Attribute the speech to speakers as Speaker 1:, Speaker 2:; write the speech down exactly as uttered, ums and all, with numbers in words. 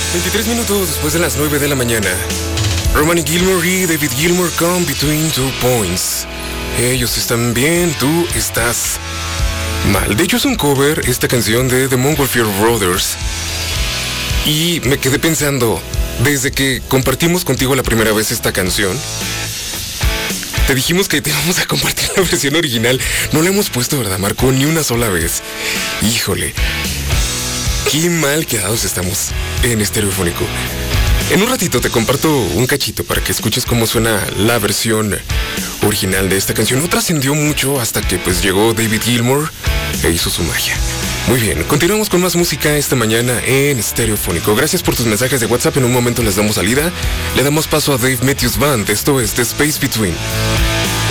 Speaker 1: veintitrés minutos después de las nueve de la mañana. Romany Gilmore y David Gilmour con Between Two Points. Ellos están bien, tú estás mal. De hecho es un cover, esta canción de The Montgolfier Brothers. Y me quedé pensando, desde que compartimos contigo la primera vez esta canción, te dijimos que te íbamos a compartir la versión original. No la hemos puesto, ¿verdad, Marco? Ni una sola vez. Híjole, qué mal quedados estamos en Estereofónico. En un ratito te comparto un cachito para que escuches cómo suena la versión original de esta canción. No trascendió mucho hasta que pues llegó David Gilmour e hizo su magia. Muy bien, continuamos con más música esta mañana en Estereofónico. Gracias por tus mensajes de WhatsApp. En un momento les damos salida. Le damos paso a Dave Matthews Band. Esto es The Space Between.